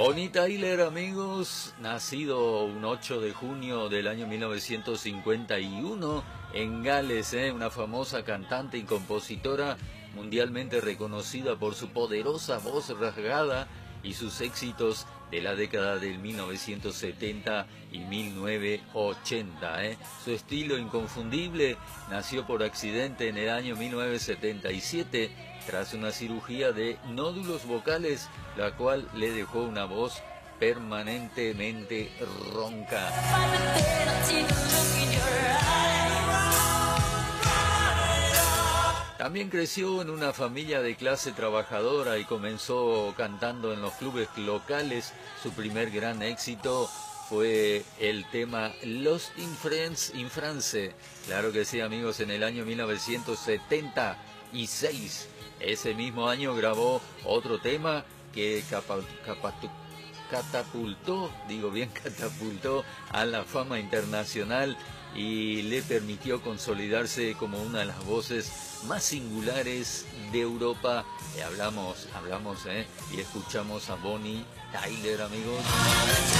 Bonnie Tyler, amigos, nacido un 8 de junio del año 1951 en Gales, una famosa cantante y compositora mundialmente reconocida por su poderosa voz rasgada y sus éxitos de la década del 1970 y 1980. Su estilo inconfundible nació por accidente en el año 1977 tras una cirugía de nódulos vocales, la cual le dejó una voz permanentemente ronca. También creció en una familia de clase trabajadora y comenzó cantando en los clubes locales. Su primer gran éxito fue el tema Lost in France. Claro que sí, amigos, en el año 1976. Ese mismo año grabó otro tema que catapultó a la fama internacional y le permitió consolidarse como una de las voces más singulares de Europa. Hablamos y escuchamos a Bonnie Tyler, amigos.